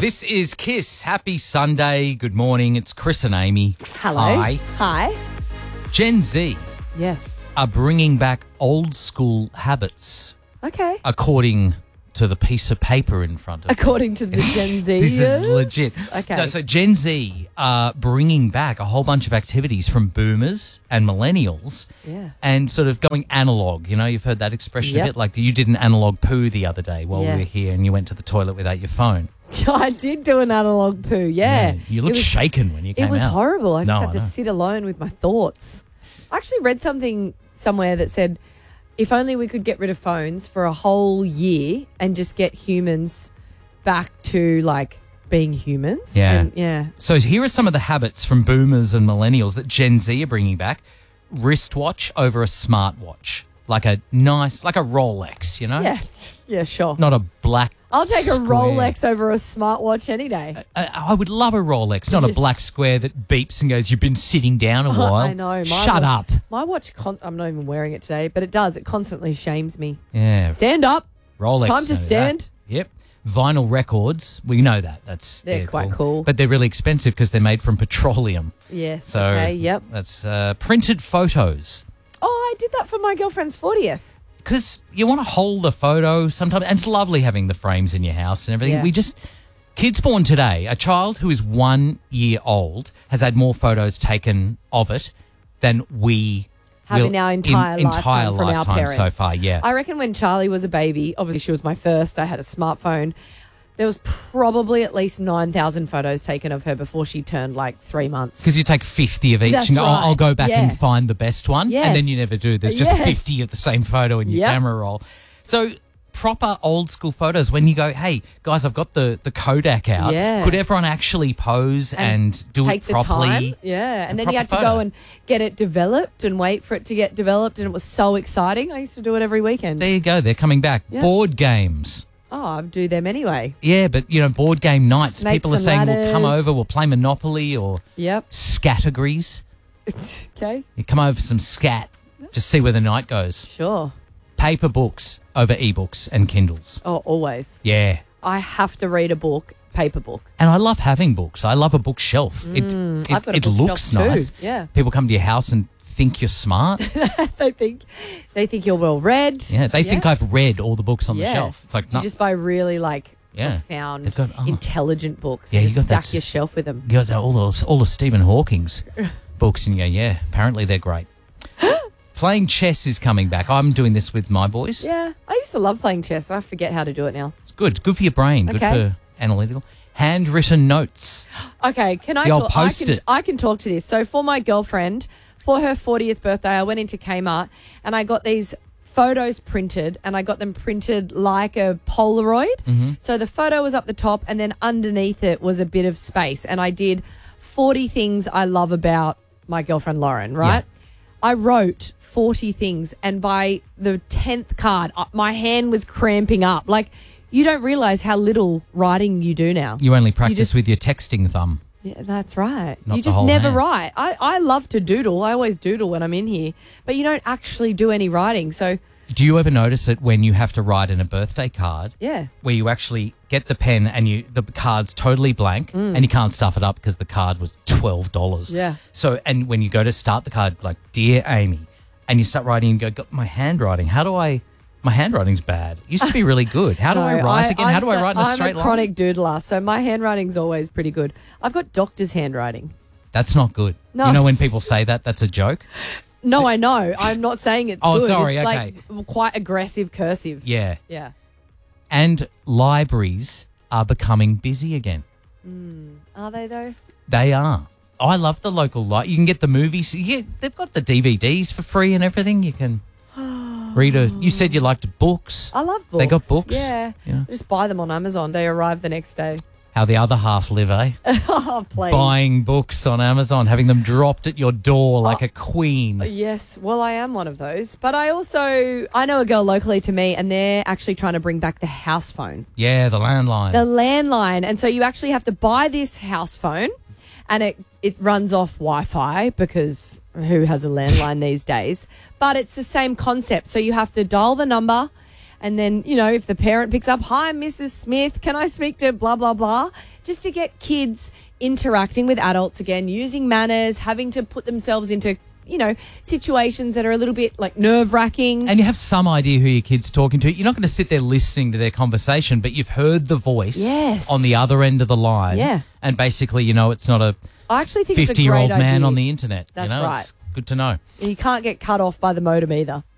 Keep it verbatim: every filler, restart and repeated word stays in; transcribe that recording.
This is Kiss. Happy Sunday. Good morning. It's Chris and Amy. Hello. Hi. Hi. Gen Z Yes. are bringing back old school habits, Okay. according to the piece of paper in front of me. According to the Gen Z. This is legit. Okay. No, so Gen Z are bringing back a whole bunch of activities from boomers and millennials. Yeah. And sort of going analog. You know, you've heard that expression Yep. of it. Like you did an analog poo the other day while we were Yes. here and you went to the toilet without your phone. I did do an analog poo, yeah. You It looked was- shaken when you came It was out. horrible. I just No, had I to know. sit alone with my thoughts. I actually read something somewhere that said if only we could get rid of phones for a whole year and just get humans back to like being humans. Yeah. And, yeah. So here are some of the habits from boomers and millennials that Gen Z are bringing back. Wristwatch over a smartwatch. Like a nice, like a Rolex, you know? Yeah. Yeah, sure. Not a black I'll take a square. Rolex over a smartwatch any day. I, I would love a Rolex, not a Yes. black square that beeps and goes, you've been sitting down a while. I know. My Shut watch, up. My watch, con- I'm not even wearing it today, but it does. It constantly shames me. Yeah. Stand up. Rolex. It's time to know that. stand. Yep. Vinyl records. We know that. That's They're quite cool. But they're really expensive because they're made from petroleum. Yes. So okay. Yep. that's uh, printed photos. Oh, I did that for my girlfriend's fortieth. Because you want to hold a photo sometimes, and it's lovely having the frames in your house and everything. Yeah. We just, kids born today, a child who is one year old has had more photos taken of it than we Have will in our entire in, lifetime entire from our lifetime so parents. far. Yeah, I reckon when Charlie was a baby, obviously she was my first, I had a smartphone. There was probably at least nine thousand photos taken of her before she turned like three months. because you take fifty of each That's and go, oh, I'll right. go back Yeah. and find the best one, Yes. and then you never do. There's just Yes. fifty of the same photo in your Yep. camera roll. So proper old school photos when you go, hey guys, I've got the the Kodak out. Yeah. Could everyone actually pose and, do Take it the properly? time. Yeah. And A then you proper had to photo. go and get it developed and wait for it to get developed. And it was so exciting. I used to do it every weekend. There you go. They're coming back. Yeah. Board games. oh, I do them anyway. Yeah, but, you know, board game nights. Snakes People are and saying, we'll come ladders. over, we'll play Monopoly or Yep. Scattergories. Okay. You come over for some scat. Just see where the night goes. Sure. Paper books over ebooks and Kindles. Oh, always. Yeah. I have to read a book, paper book. And I love having books. I love a bookshelf. it it, Mm, I've got a it looks bookshelf too. nice. Yeah. People come to your house and think you're smart. they think they think you're well read. Yeah, they think I've read all the books on the Yeah. shelf. It's like, You no, just buy really like Yeah. profound, They've got- oh. intelligent books. Yeah, and you just got that stack s- your shelf with them. you guys all the all the Stephen Hawking's books, and you go, yeah, apparently they're great. Playing chess is coming back. I'm doing this with my boys. Yeah, I used to love playing chess. I forget how to do it now. It's good. It's good for your brain. Good Okay. for analytical. Handwritten notes. Okay, can I The old talk? I can, Post-it. I can talk to this. So for my girlfriend, for her fortieth birthday, I went into Kmart and I got these photos printed, and I got them printed like a Polaroid. Mm-hmm. So the photo was up the top, and then underneath it was a bit of space. And I did forty things I love about my girlfriend Lauren. Right? I wrote forty things, and by the tenth card, uh, my hand was cramping up. Like, you don't realize how little writing you do now. You only practice just- with your texting thumb. Yeah, that's right. Not you the just whole never hand. write. I, I love to doodle. I always doodle when I'm in here, but you don't actually do any writing. So, Do you ever notice it when you have to write in a birthday card, yeah. where you actually get the pen and you the card's totally blank and you can't stuff it up because the card was twelve dollars. Mm. Yeah. So, and when you go to start the card, like, Dear Amy, and you start writing and go, "God, my handwriting, how do I, my handwriting's bad. It used to be really good. How do No, I write again? How I'm do I so- write in a I'm straight a line?" chronic doodler, so my handwriting's always pretty good. I've got doctor's handwriting. That's not good. No, you know when it's- people say that, that's a joke? No, I know. I'm not saying it's Oh, good. sorry, It's okay. like quite aggressive cursive. Yeah. Yeah. And libraries are becoming busy again. Are they though? They are. I love the local light. You can get the movies. Yeah, they've got the D V Ds for free and everything. You can read a. You said you liked books. I love books. They got books? Yeah. Yeah. Just buy them on Amazon. They arrive the next day. How the other half live, eh? Oh, please. Buying books on Amazon, having them dropped at your door like a queen. Yes, well, I am one of those. But I also, I know a girl locally to me, and they're actually trying to bring back the house phone, Yeah, the landline. the landline. And so you actually have to buy this house phone, and it, it runs off Wi-Fi, because who has a landline these days? But it's the same concept. So you have to dial the number, And then, you know, if the parent picks up, hi, Missus Smith, can I speak to blah, blah, blah? Just to get kids interacting with adults again, using manners, having to put themselves into, you know, situations that are a little bit like nerve wracking. And you have some idea who your kid's talking to. You're not going to sit there listening to their conversation, but you've heard the voice Yes. on the other end of the line. Yeah. And basically, you know, it's not a I actually think it's a great fifty-year-old man idea. on the internet. That's you know, right. It's good to know. You can't get cut off by the modem either.